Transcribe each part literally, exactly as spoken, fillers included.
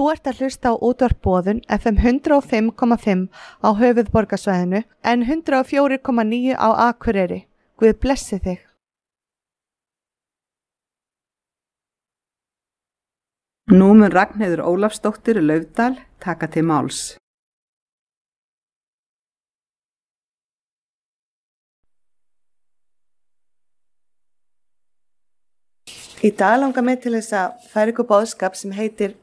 Þú ert að hlusta á útvarp Boðun F M hundrað og fimm komma fimm á höfuðborgarsvæðinu en hundrað og fjögur komma níu á Akureyri. Guð blessi þig. Nú mun Ragnheiður Ólafsdóttir Laufdal taka til máls. Í dag langar mig til þess að færa ykkur boðskap sem heitir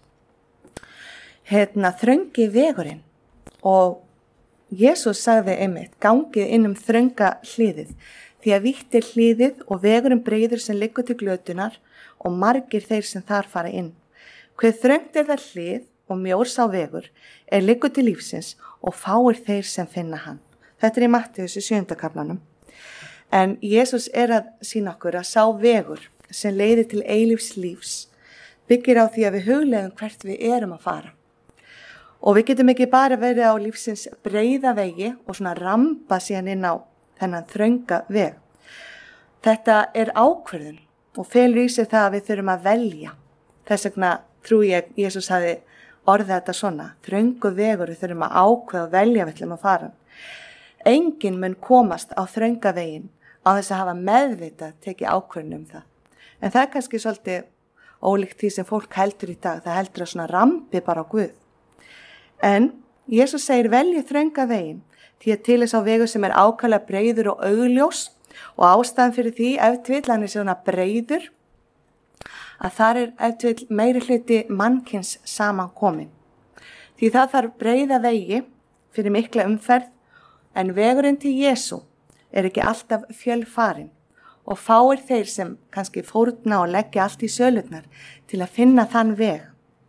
hérna, þröngi vegurinn. Og Jesús sagði einmitt, gangið inn um þrönga hlíðið, því að vítt er hlíðið og vegurinn breiður sem liggur til glötunar og margir þeir sem þar fara inn. Hve þröngt er það hlíð og mjór sá vegur er liggur til lífsins og fáir þeir sem finna hann. Þetta er í Mattheus í sjöunda kaflanum. En Jesús er að sýna okkur að sá vegur sem leiðir til eilífs lífs byggir á því að við hugleiðum hvert við erum að fara. Og við getum ekki bara verið á lífsins breiða vegi og svona ramba síðan inn á þennan þrönga veg. Þetta er ákvörðun og felur í sig það að við þurfum að velja. Þess vegna trú ég Jesús hafi orðið þetta svona. Þröngu vegur við þurfum að ákveða og velja við ætlum að fara. Enginn mun komast á þrönga veginn á þess að hafa meðvitað tekið ákvörðun um það. En það er kannski svolítið ólíkt því sem fólk heldur í dag. Það heldur að svona rambi bara á Guð. En Jesús segir velji þrönga veginn því að til þess á vegu sem er ákaflega breiður og augljós og ástæðan fyrir því ef til vill hann er svona breiður að þar er ef til vill meiri hluti mannkins saman komin. Því það þarf breiða vegi fyrir mikla umferð en vegurinn til Jesú er ekki alltaf fjölfarinn. Og fáir þeir sem kannski fórna og leggja allt í sölurnar til að finna þann veg.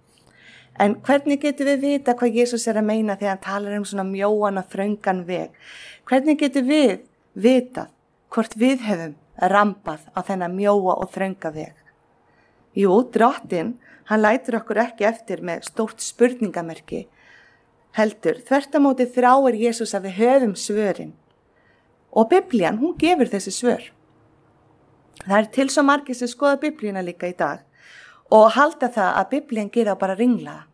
En hvernig getum við vita hvað Jesús er að meina þegar hann talar um svona mjóan og þröngan veg? Hvernig getum við vitað hvort við höfum rambað á þennan mjóa og þrönga veg? Jú, drottinn, hann lætur okkur ekki eftir með stórt spurningamerki. Heldur, þvert á móti þráir Jesús að við höfum svörin. Og Biblían, hún gefur þessi svör. Það er til svo margir sem skoða Biblíuna líka í dag og halda það að Biblían gera bara ringlaða.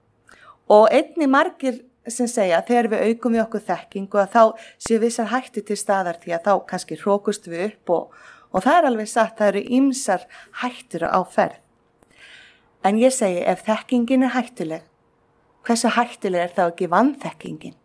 Og einnig margir sem segja þegar við aukum við okkur þekkingu að þá séu vissar hættu til staðar því að þá kannski hrókust við upp og, og það er alveg satt, það eru ýmsar hættur á ferð. En ég segi ef þekkingin er hættuleg, hversu hættuleg er þá ekki vanþekkingin?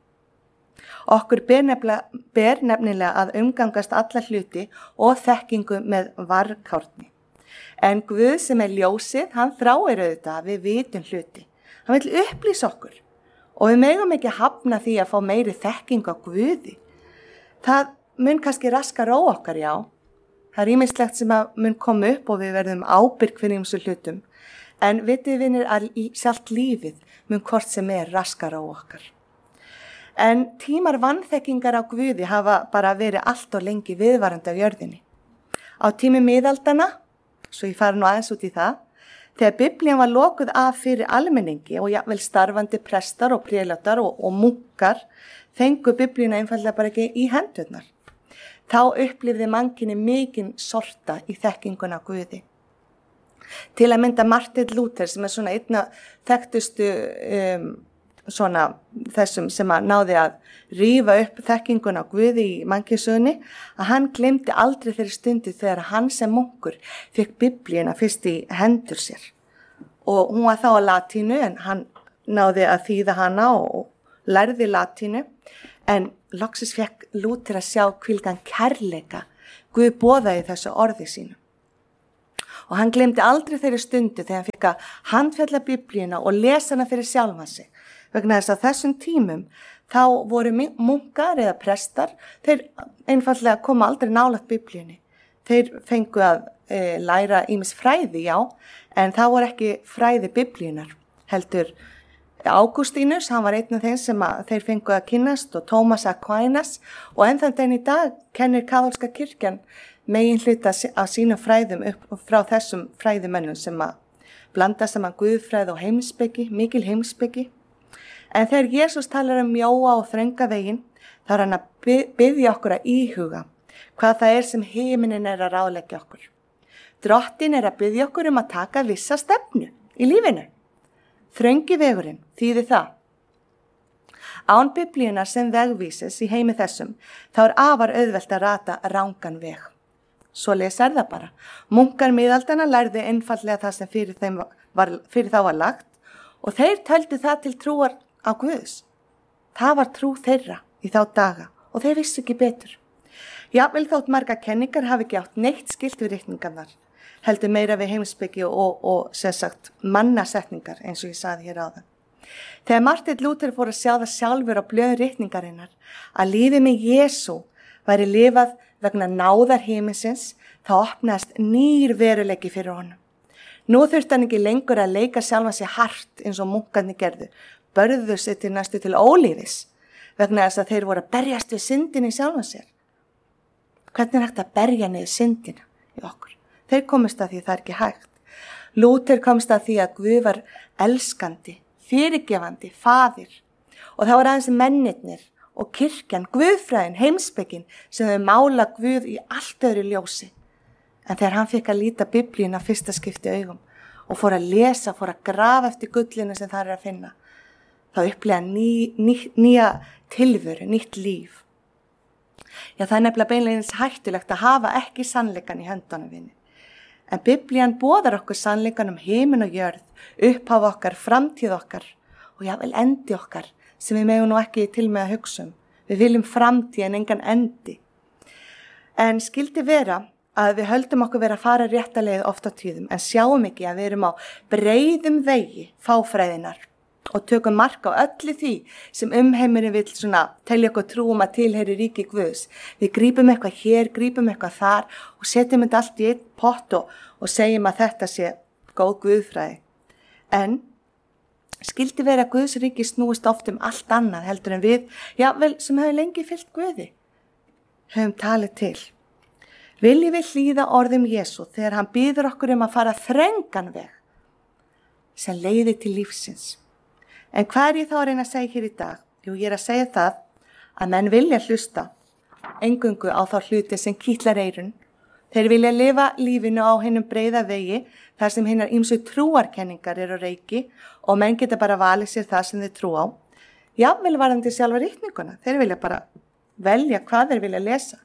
Okkur ber nefnilega, ber nefnilega að umgangast alla hluti og þekkingu með varkárni. En Guð sem er ljósið, hann þráir auðvitað að við vitum hluti. Hann vil upplýsa okkur og við megum ekki hafna því að fá meiri þekkingu á Guði. Það mun kannski raska ró okkar, já. Það er ýmislegt sem að mun koma upp og við verðum ábyrg fyrir ýmsu hlutum. En vitið vinir að sjálft lífið mun hvort sem er raska ró okkar. En tímar vanþekkingar á Guði hafa bara verið allt og lengi viðvarandi á jörðinni. Á tími miðaldana, svo ég fara nú aðeins út í það, þegar Biblían var lokuð af fyrir almenningi og jafnvel starfandi prestar og prélátar og, og munkar, fengu Biblíuna einfaldlega bara ekki í hendurnar. Þá upplifði mannkyni mikinn sorta í þekkinguna á Guði. Til að mynda Martin Luther sem er svona einna þekktustu um, svona þessum sem að náði að rífa upp þekkinguna á Guði í mannkynssögunni, að hann glemdi aldrei þeirri stundu þegar hann sem munkur fekk Biblíuna fyrst í hendur sér. Og hún var þá á latínu en hann náði að þýða hana og lærði latínu, en loksins fekk Lúther að sjá hvílíkan kærleika Guð boðaði þessu orði sínu. Og hann glemdi aldrei þeirri stundu þegar hann fekk að handfjalla Biblíuna og lesa hana fyrir sjálfan sig. Vegna þess að þessum tímum þá voru munkar eða prestar, þeir einfallega koma aldrei nálægt Biblíunni. Þeir fengu að e, læra ýmis fræði, já, en það voru ekki fræði Biblíunar. Heldur Ágústínus, hann var einn af þeim sem að þeir fengu að kynnast og Tómas Aquinas og enn þann daginn í dag kennir kaþólska kirkjan megin hluta af sínum fræðum upp frá þessum fræðimönnum sem að blanda saman guðfræði og heimspeki, mikil heimspeki. En þegar Jesús talar um mjóa og þrönga veginn, þá er hann að biðja okkur að íhuga hvað það er sem himinin er að ráðleggja okkur. Drottinn er að biðja okkur um að taka vissa stefnu í lífinu. Þröngi vegurinn þýðir það. Án biblíunar sem vegvísis í heimi þessum, þá er afar auðvelt að rata rangan veg. Svoleiðis er það bara. Munkar miðaldana lærðu einfallega það sem fyrir, þeim var, fyrir þá var lagt og þeir töldu það til trúar á Guðs. Það var trú þeirra í þá daga og þeir vissu ekki betur. Jafnvel þótt marga kenningar hafi ekki átt neitt skylt við ritningarnar, heldur meira við heimspeki og, og sem sagt mannasetningar eins og ég saði hér áðan. Þegar Martin Luther fór að sjá það sjálfur á blöðum ritningarinnar að lífið með Jesú væri lifað vegna náðar himinsins, þá opnaðist nýr veruleiki fyrir honum. Nú þurfti hann ekki lengur að leika sjálfan sig hart eins og munkarnir gerðu, börðu sig til næstu til ólífis vegna þess að þeir voru að berjast við syndina í sjálfan sér. Hvernig er hægt að berja niður syndina í okkur? Þeir komist að því það er ekki hægt. Luther komst að því að Guð var elskandi, fyrirgefandi, faðir og það voru aðeins mennirnir og kirkjan, Guðfræðin, heimspekin sem þau mála Guð í allt öðru ljósi. En þegar hann fekk að líta biblíuna fyrsta skipti augum og fór að lesa, fór að grafa eftir gullinu sem það er að finna, þá upplega ný, ný, nýja tilveru, nýtt líf. Já, það er nefnilega beinlegins hættulegt að hafa ekki sannleikan í höndunum vinni. En biblían boðar okkur sannleikan um himin og jörð, upphaf okkar, framtíð okkar og jável endi okkar sem við megum nú ekki til með að hugsa um. Við viljum framtíð en engan endi. En skildi vera að við höldum okkur vera að fara rétta leið oft á tíðum en sjáum ekki að við erum á breiðum vegi fáfræðinar og tökum mark á öllu því sem umheimurinn vill svona telja okkur trúum að tilheyri ríki Guðs. Við grípum eitthvað hér, grípum eitthvað þar og setjum þetta allt í einn pott og, og segjum að þetta sé góð guðfræði. En skildi vera að Guðs ríki snúist oft um allt annað heldur en við, jável sem hefur lengi fylgt Guði, höfum talið til. Viljum við hlýða orðum Jesú þegar hann býður okkur um að fara þröngan veg sem leiðir til lífsins. En hvað er ég þá að reyna að segja hér í dag? Jú, ég er að segja það að menn vilja hlusta eingöngu á þá hluti sem kýtlar eyrun. Þeir vilja lifa lífinu á hinnum breiða vegi þar sem hinnar ýmsu trúarkenningar eru á reiki og menn geta bara valið sér það sem þeir trú á. Jafnvel varðandi sjálfa ritninguna. Þeir vilja bara velja hvað þeir vilja lesa.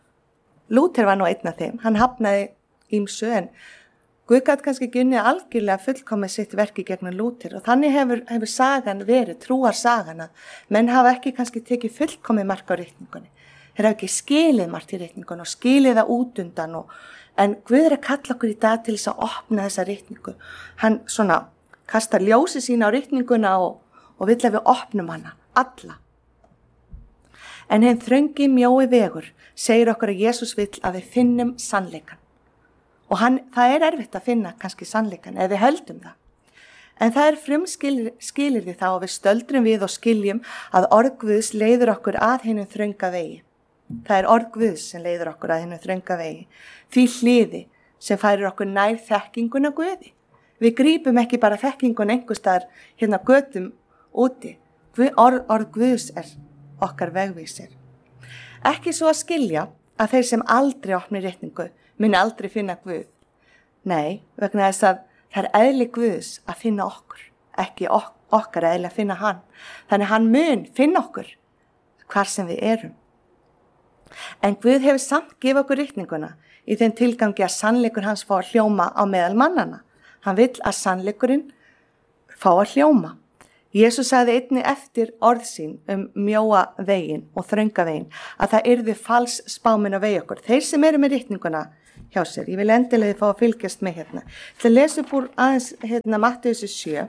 Luther var nú einn af þeim. Hann hafnaði ýmsu en Guð gat kannski ekki unnið algjörlega fullkomið sitt verki gegnum Luther og þannig hefur, hefur sagan verið, trúar sagana, menn hafa ekki kannski tekið fullkomið mark á ritningunni. Þeir hafa ekki skilið margt í ritningunni og skilið það út undan og, en Guð er að kalla okkur í dag til þess að opna þessa ritningu. Hann svona kastar ljósi sína á ritninguna og, og vill að við opnum hana, alla. En hinn þröngi mjói vegur segir okkur að Jesús vill að við finnum sannleikan. Og hann, það er erfitt að finna kannski sannleikan ef við höldum það. En það er frumskilyrði þá að við stöldrum við og skiljum að orð Guðs leiður okkur að hinum þrönga vegi. Það er orð Guðs sem leiður okkur að hinum þrönga vegi. Því hliði sem færir okkur nær þekkinguna Guði. Við grípum ekki bara þekkingun einhvers staðar hérna götum úti. Orð, orð Guðs er okkar vegvísir. Ekki svo að skilja að þeir sem aldrei opni ritningu muni aldrei finna Guð. Nei, vegna þess að það er eðli Guðs að finna okkur, ekki ok okkar eðli að finna hann. Þannig hann mun finna okkur hvar sem við erum. En Guð hefur samt gefið okkur ritninguna í þeim tilgangi að sannleikur hans fá að hljóma á meðal mannana. Hann vill að sannleikurinn fá að hljóma. Jesús sagði einnig eftir orð sín um mjóa veginn og þrönga veginn að það yrði fals spáminn á vegi okkur. Þeir sem eru með ritninguna hjá sér, ég vil endilega fá að fylgjast með hérna. Það lesa upp úr aðeins hérna Mattheus sjö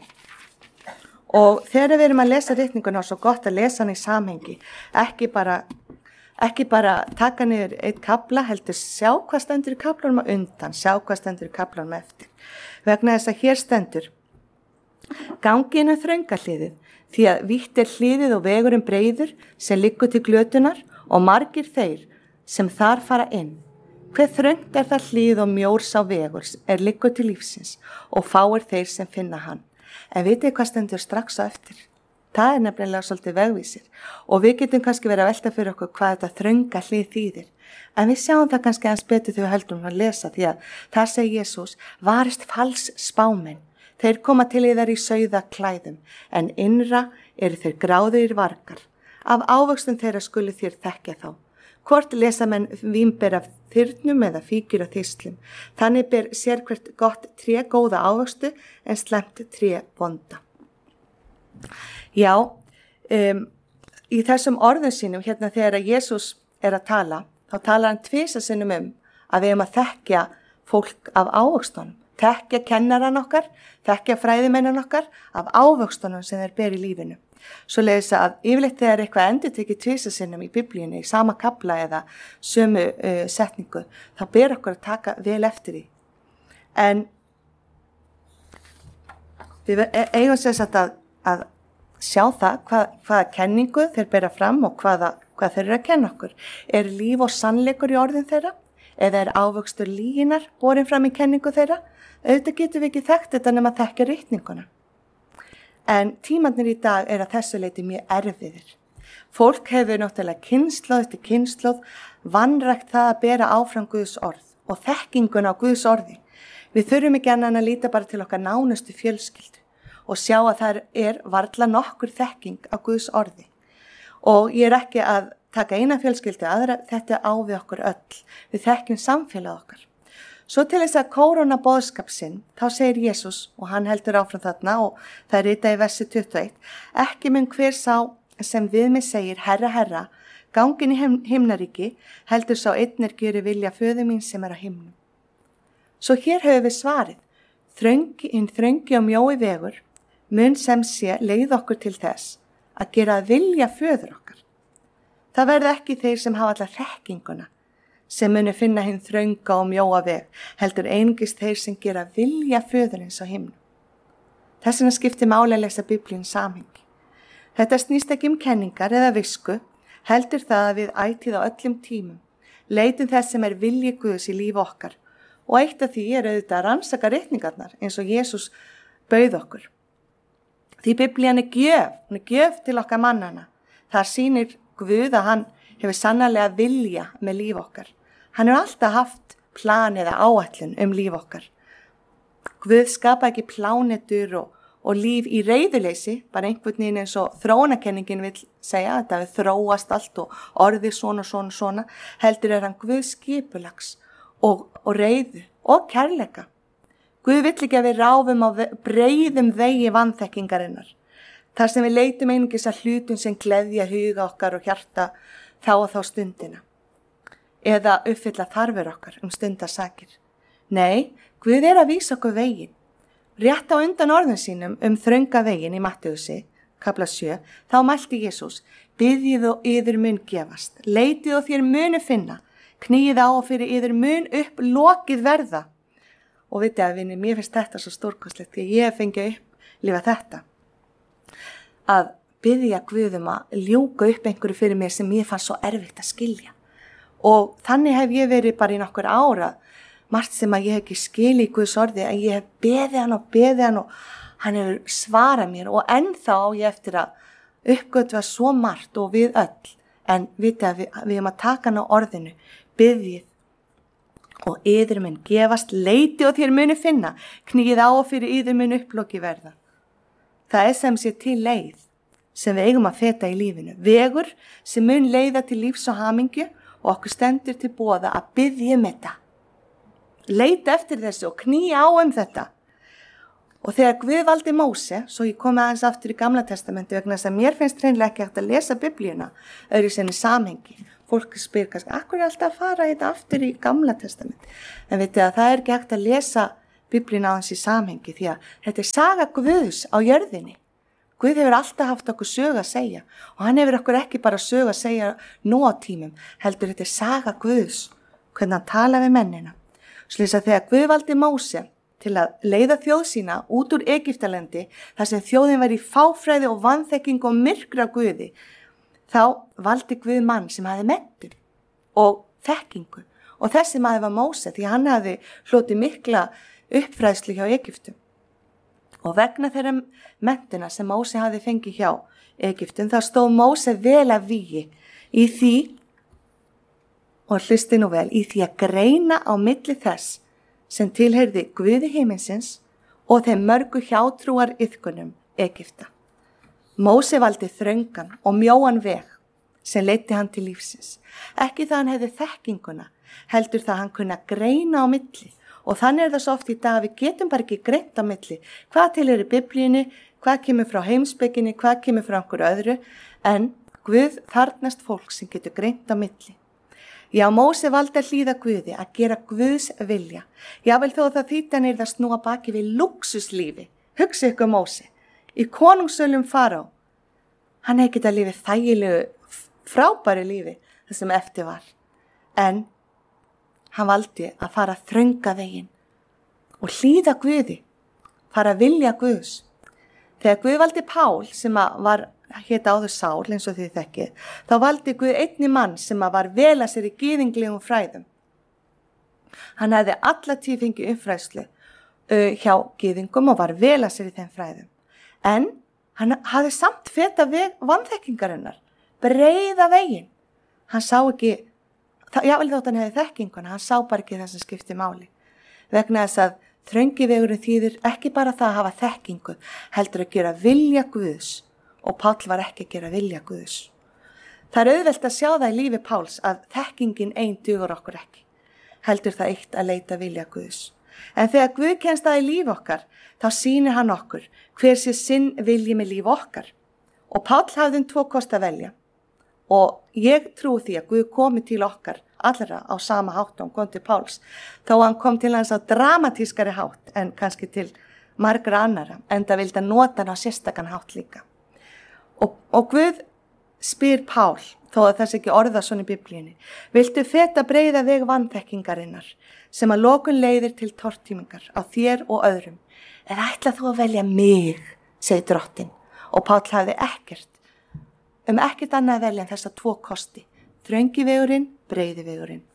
og þegar við erum að lesa ritninguna er svo gott að lesa hann í samhengi. Ekki bara, ekki bara taka niður eitt kafla, heldur sjá hvað stendur í kaflanum á undan, sjá hvað stendur í kaflanum eftir. Vegna þess að hér stendur gangi inn á þrönga hliðið, því að vítt er hliðið og vegurinn breiður sem liggur til glötunar og margir þeir sem þar fara inn. Hve þröngt er það hlið og mjór sá vegur er liggur til lífsins og fáir þeir sem finna hann. En vitið hvað stendur strax á eftir? Það er nefnilega svolítið vegvísir og við getum kannski verið að velta fyrir okkur hvað þetta þrönga hlið þýðir. En við sjáum það kannski aðeins betur þegar við höldum að lesa því að það segir Jesús varist fals spámenn. Þeir koma til yðar í sauða klæðum, en innra eru þeir gráðir vargar. Af ávöxtum þeirra skulu þér þekkja þá. Hvort lesa menn vínber af þyrnum eða fíkjur af þyslum. Þannig ber sérhvert gott tré góða ávöxtu en slæmt tré vonda. Já, um, í þessum orðum sínum, hérna þegar Jesús er að tala, þá talar hann tvisa sinnum um að við erum að þekkja fólk af ávöxtunum. Þekkja kennaran okkar, þekkja fræðimennan okkar af ávöxtunum sem þeir ber í lífinu. Svo leiðis að yfirleitt þegar eitthvað endur tekið tvisa sinnum í biblíunni, í sama kapla eða sömu uh, setningu, þá ber okkur að taka vel eftir því. En við eigum sér satt að, að sjá það hvað, hvaða kenningu þeir bera fram og hvaða, hvað þeir eru að kenna okkur. Er líf og sannleikur í orðin þeirra? Eða er ávöxtur lyginnar borin fram í kenningu þeirra? Auðvitað getum við ekki þekkt þetta nema að þekkja ritninguna. En tímarnir í dag er að þessu leyti mjög erfiðir. Fólk hefur náttúrulega kynslóð eftir kynslóð vanrækt það að bera áfram Guðs orð og þekkinguna á Guðs orði. Við þurfum ekki annan að líta bara til okkar nánustu fjölskyldu og sjá að það er varla nokkur þekking á Guðs orði. Og ég er ekki að taka eina fjölskyldu, aðra þetta á við okkur öll. Við þekkjum samfélag okkar. Svo til þess að kórona boðskap sinn, þá segir Jesús, og hann heldur áfram þarna og það er ritað í versi tuttugu og eitt, ekki mun hver sá sem við mig segir, herra, herra, gangin í him himnaríki, heldur sá einn er gjöri vilja föður mín sem er á himnum. Svo hér höfum við svarið, þröngi, hinn þröngi og mjói vegur, mun sem sé leið okkur til þess að gera að vilja föður okkar. Það verða ekki þeir sem hafa allar þekkinguna, sem muni finna hinn þrönga og mjóa veg, heldur einungis þeir sem gera vilja föðurins á himnum. Þess vegna skiptir máli að lesa Biblíun samhengi. Þetta snýst ekki um kenningar eða visku, heldur það að við ætíð á öllum tímum, leitum þess sem er vilji Guðs í lífi okkar, og eitt af því er auðvitað að rannsaka ritningarnar eins og Jesús bauð okkur. Því Biblían er gjöf, hún er gjöf til okkar mannana. Það sýnir Guð að hann hefur sannarlega vilja með líf okkar. Hann hefur alltaf haft plan eða áætlun um líf okkar. Guð skapa ekki plánetur og, og líf í reiðuleysi, bara einhvern veginn eins og þróunarkenningin vil segja, þetta við þróast allt og orðið svona, svona, svona, heldur er hann Guð skipulags og, og reiðu og kærleika. Guð vill ekki að við ráfum á breiðum vegi vanþekkingarinnar. Þar sem við leitum einungis að hlutum sem gleðja huga okkar og hjarta þá og þá stundina. Eða uppfylla þarfir okkar um stundarsakir. Nei, Guð er að vísa okkur veginn. Rétt á undan orðum sínum um þrönga veginn í Mattheusi, kapla sjö, þá mælti Jesús, biðjið og yður mun gefast, leitið og þér munu finna, knýið á og fyrir yður mun upp lokið verða. Og vitið að vinni, mér finnst þetta svo stórkostlegt, því ég hef fengið að upplifa þetta. Að biðja Guðum að ljúka upp einhverju fyrir mér sem ég fann svo erfitt að skilja. Og þannig hef ég verið bara í nokkur ára, margt sem að ég hef ekki skilið í Guðs orði, að ég hef beðið hann og beðið hann og hann hefur svarað mér og ennþá á ég eftir að uppgötva svo margt og við öll, en vitið að við, við erum að taka hann á orðinu, biðjið og yður mun gefast, leiti og þér muni finna, knýið á og fyrir yður mun upploki verða. Það er sem sé til leið sem við eigum að feta í lífinu, vegur sem mun leiða til lífs og hamingju og okkur stendur til boða að biðja um þetta. Leita eftir þessu og knýja á um þetta. Og þegar Guð valdi Móse, svo ég kom aðeins aftur í Gamla testamenti vegna þess að mér finnst hreinlega ekki hægt að lesa Biblíuna öðru sinni samhengi. Fólk spyr kannski, akkur er alltaf að fara þetta aftur í Gamla testamenti? En veitir að það er ekki hægt að lesa Biblíuna aðeins í samhengi því að þetta er saga Guðs á jörðinni. Guð hefur alltaf haft okkur sögu að segja og hann hefur okkur ekki bara sögu að segja nú á tímum, heldur þetta er saga Guðs, hvernig hann tala við mennina. Slýs að þegar Guð valdi Móse til að leiða þjóð sína út úr Egyptalendi, þar sem þjóðin var í fáfræði og vanþekkingu og myrkra Guði, þá valdi Guð mann sem hafði menntun og þekkingu og þessi maður var Móse því hann hafði hlotið mikla uppfræðslu hjá Egyptum. Og vegna þeirra menntuna sem Móse hafði fengið hjá Egyptum, þá stóð Móse vel að vígi í því, og hlusti nú vel, í því að greina á milli þess sem tilheyrði Guði himinsins og þeim mörgu hjátrúar iðkunum Egypta. Móse valdi þröngan og mjóan veg sem leiddi hann til lífsins. Ekki það hann hefði þekkinguna, heldur það hann kunna greina á milli. Og þannig er það svo oft í dag að við getum bara ekki greint á milli. Hvað til er í Biblíunni, hvað kemur frá heimspekinni, hvað kemur frá einhverju öðru, en Guð þarnast fólk sem getur greint á milli. Já, Móse valdi að hlýða Guði, að gera Guðs vilja. Jável þó það þýddi hann yrði að snúa baki við lúxuslífi. Hugsa ykkur Móse, í konungsölum Faró. Hann hefði getað lífið þægilegu, frábæri lífi, það sem eftir var. En hann valdi að fara þrönga veginn og hlýða Guði, fara að vilja Guðs. Þegar Guð valdi Pál sem var hétt áður Sál eins og þið þekkið, þá valdi Guð einni mann sem var vel að sér í gyðinglegum fræðum. Hann hefði alla tíð fengið uppfræðslu uh, hjá gyðingum og var vel að sér í þeim fræðum. En hann hafði samt feta veg vanþekkingarinnar, breiða veginn. Hann sá ekki, jável þótt hann hefði þekkinguna, hann sá bara ekki það sem skipti máli. Vegna þess að þröngi vegurinn þýðir ekki bara það að hafa þekkingu, heldur að gera vilja Guðs. Og Páll var ekki að gera vilja Guðs. Það er auðvelt að sjá það í lífi Páls að þekkingin ein dugur okkur ekki. Heldur það eitt að leita vilja Guðs. En þegar Guð kemst það í lífi okkar, þá sýnir hann okkur hver sé sinn vilji með lífi okkar. Og Páll hafði um tvo kost að velja. Og ég trúi því að Guð komi til okkar allra á sama hátt og hann kom til Páls. Þó hann kom til hans á dramatískari hátt en kannski til margra annara, en það vildi að nota hann á sérstakann hátt líka. Og, og Guð spyr Pál, þó að það sé ekki orða svona í Biblíunni, viltu feta breiða veg vanþekkingarinnar sem að lokun leiðir til tortímingar á þér og öðrum, eða ætla þú að velja mig, segir drottinn. Og Pál hafði ekkert, um ekkert annað að velja en þessa tvo kosti, þröngi vegurinn, breiði vegurinn.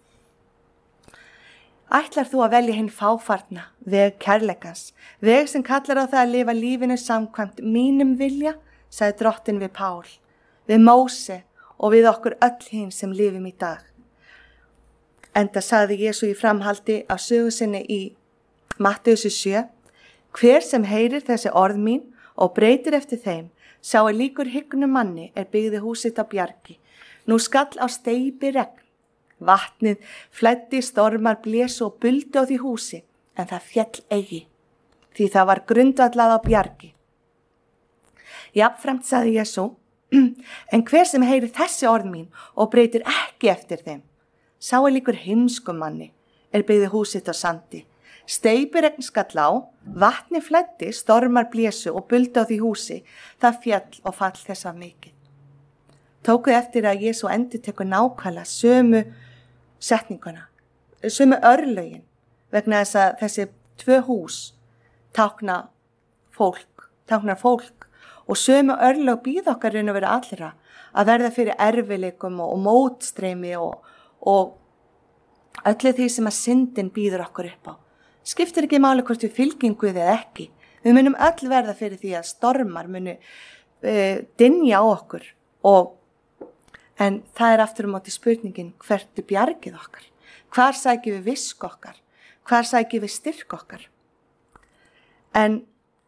Ætlar þú að velja hinn fáfarna, veg kærleikans, veg sem kallar á það að lifa lífinu samkvæmt mínum vilja, sagði drottinn við Pál, við Móse og við okkur öll hinn sem lifum í dag. Enda sagði Jesú í framhaldi af sögu sinni í Mattheusi sjö, hver sem heyrir þessi orð mín og breytir eftir þeim, sá er líkur hyggnum manni er byggði húsið á bjargi. Nú skall á steypi regn, vatnið flæddi, stormar blésu og buldi á því húsi, en það féll eigi, því það var grundvallað á bjargi. Jafnframt sagði Jesú, en hver sem heyrir þessi orð mín og breytir ekki eftir þeim, sá er líkur heimskum manni, er byggði húsið á sandi. Steypiregn skall á, vatni flæddi, stormar blésu og buldi á því húsi, það féll og fall þess af mikið. Tókuð eftir að Jesú endurtekur nákvæmlega sömu setninguna, sömu örlögin, vegna þess að þessi tvö hús tákna fólk, táknar fólk, og sömu örlög býð okkar raun og vera allra að verða fyrir erfileikum og, og mótstreymi og, og öllu því sem að syndin býður okkur upp á. Skiptir ekki máli hvort við fylgjum Guði eða ekki. Við munum öll verða fyrir því að stormar munu uh, dynja á okkur. Og, en það er aftur á móti spurningin, hvert er bjargið okkar? Hvar sækjum við visk okkar? Hvar sækjum við styrk okkar? En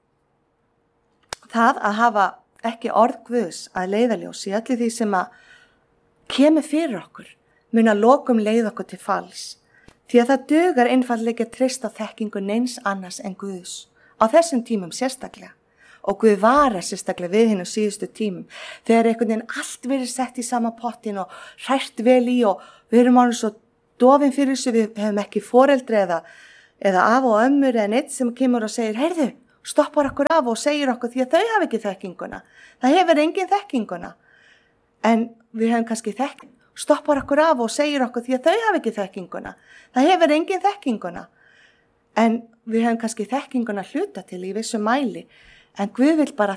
það að hafa ekki orð Guðs að leiðaljós í öllu því sem að kemur fyrir okkur mun að lokum leið okkur til falls. Því að það dugar einfaldlega að treysta á þekkingu neins annars en Guðs. Á þessum tímum sérstaklega. Og Guð varar sérstaklega við hinn á síðustu tímum. Þegar einhvern veginn allt verið sett í sama pottin og hrært vel í og við erum ánum svo dofin fyrir þessu, við hefum ekki foreldri eða, eða af og ömmur eða neitt sem kemur og segir, heyrðu, stoppar okkur af og segir okkur því að þau hafa ekki þekkinguna. Það hefur engin þekkinguna. En við hefum kannski þekking. Stoppar okkur af og segir okkur því að þau hafa ekki þekkinguna. Það hefur engin þekkinguna. En við hefum kannski þekkinguna hluta til í vissu mæli. En Guð vil bara